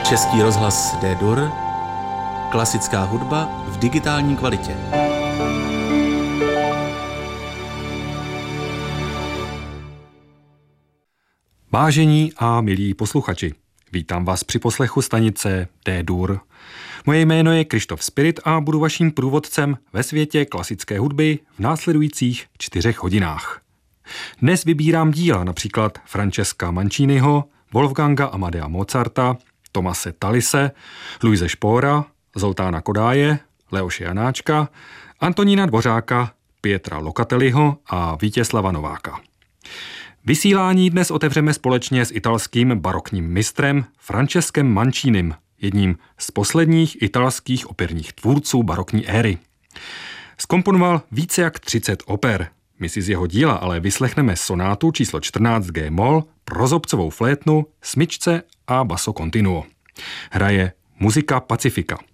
Český rozhlas D-Dur, klasická hudba v digitální kvalitě. Vážení a milí posluchači, vítám vás při poslechu stanice D-Dur. Moje jméno je Krištof Spirit a budu vaším průvodcem ve světě klasické hudby v následujících 4 hodinách. Dnes vybírám díla například Francesca Manciniho, Wolfganga Amadea Mozarta, Thomase Tallise, Luise Spohra, Zoltána Kodáje, Leoše Janáčka, Antonína Dvořáka, Pietra Locatelliho a Vítězslava Nováka. Vysílání dnes otevřeme společně s italským barokním mistrem Francescem Mancinim, jedním z posledních italských operních tvůrců barokní éry. Zkomponoval více jak 30 oper. My si z jeho díla ale vyslechneme sonátu číslo 14 G-moll pro zobcovou flétnu, smyčce a basso continuo. Hraje Musica Pacifica.